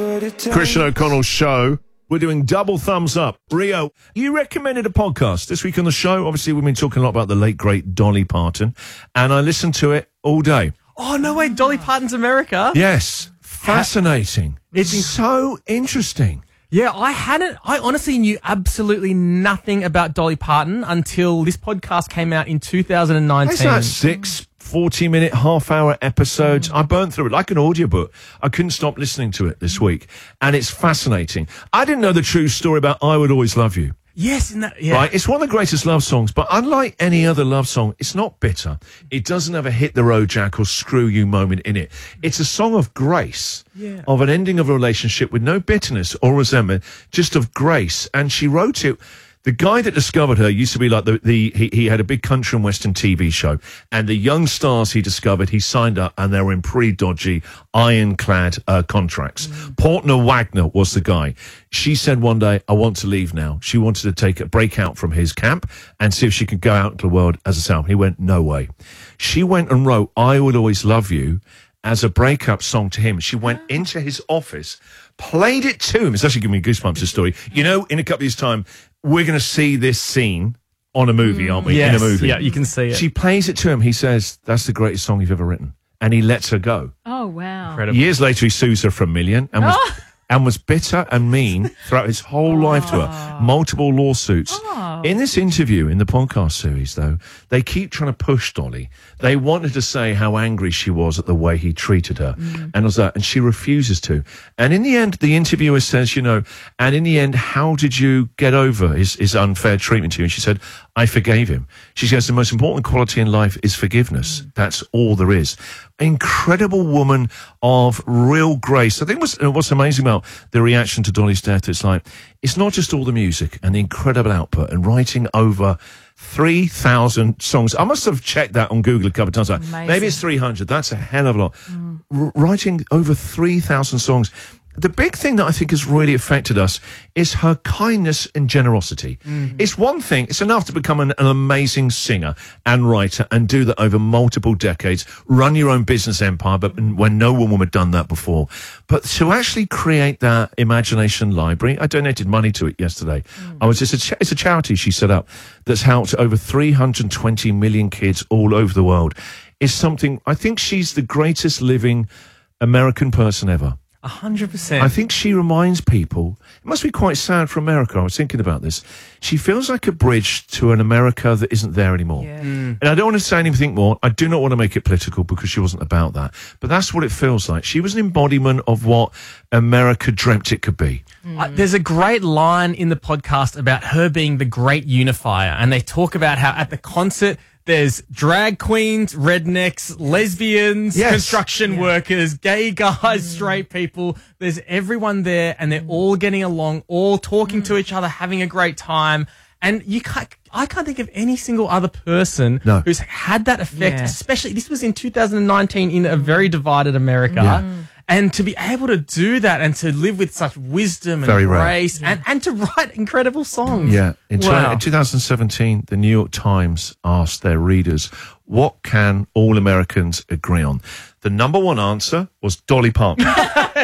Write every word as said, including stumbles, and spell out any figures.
Christian O'Connell's show. We're doing double thumbs up. Rio, you recommended a podcast this week on the show. Obviously, we've been talking a lot about the late, great Dolly Parton, and I listened to it all day. Oh, no way, Dolly Parton's America? Yes. Fascinating. It's It's so interesting. Yeah, I hadn't, I honestly knew absolutely nothing about Dolly Parton until this podcast came out in two thousand nineteen. It's like six forty-minute, half-hour episodes. Mm. I burnt through it like an audiobook. I couldn't stop listening to it this week, and it's fascinating. I didn't know the true story about I Would Always Love You. Yes, in that, yeah. Right, it's one of the greatest love songs, but unlike any other love song, it's not bitter. It doesn't have a hit the road, Jack, or screw you moment in it. It's a song of grace, yeah. of an ending of a relationship with no bitterness or resentment, just of grace. And she wrote it. The guy that discovered her used to be like the, the he, he had a big country and western T V show, and the young stars he discovered, he signed up, and they were in pretty dodgy, ironclad uh, contracts. Mm. Portner Wagner was the guy. She said one day, I want to leave now. She wanted to take a break out from his camp and see if she could go out into the world as herself. He went, no way. She went and wrote I Would Always Love You as a breakup song to him. She went into his office, played it to him. It's actually giving me goosebumps, this story. You know, in a couple of years' time, we're going to see this scene on a movie, aren't we? Yes, in a movie. Yeah, you can see it. She plays it to him. He says, that's the greatest song you've ever written. And he lets her go. Oh, wow. Incredible. Years later, he sues her for a million and was, Oh. and was bitter and mean throughout his whole life to her. Multiple lawsuits. Oh. In this interview, in the podcast series, though, they keep trying to push Dolly. They wanted to say how angry she was at the way he treated her. Mm. And was that, and she refuses to. And in the end, the interviewer says, you know, and in the end, how did you get over his, his unfair treatment to you? And she said, I forgave him. She says, the most important quality in life is forgiveness. Mm. That's all there is. Incredible woman of real grace. I think what's, what's amazing about the reaction to Dolly's death, it's like, it's not just all the music and the incredible output and writing over three thousand songs. I must have checked that on Google a couple of times. Like, maybe it's three hundred. That's a hell of a lot. Mm. R- writing over three thousand songs. The big thing that I think has really affected us is her kindness and generosity. Mm-hmm. It's one thing, it's enough to become an, an amazing singer and writer and do that over multiple decades, run your own business empire, but when no woman had done that before. But to actually create that imagination library, I donated money to it yesterday. Mm. I was just a cha- it's a charity she set up that's helped over three hundred twenty million kids all over the world. It's something, I think she's the greatest living American person ever. A hundred percent. I think she reminds people, it must be quite sad for America, I was thinking about this, she feels like a bridge to an America that isn't there anymore. Yeah. Mm. And I don't want to say anything more, I do not want to make it political because she wasn't about that, but that's what it feels like. She was an embodiment of what America dreamt it could be. Mm. Uh, there's a great line in the podcast about her being the great unifier, and they talk about how at the concert there's drag queens, rednecks, lesbians, yes. construction yeah. workers, gay guys, mm. straight people. There's everyone there, and they're all getting along, all talking mm. to each other, having a great time. And you can't, I can't think of any single other person no. who's had that effect, yeah. especially, this was in two thousand nineteen in a very divided America. Yeah. And to be able to do that and to live with such wisdom and Very grace rare. and, and to write incredible songs. Yeah. In, wow. in two thousand seventeen, the New York Times asked their readers, what can all Americans agree on? The number one answer was Dolly Parton.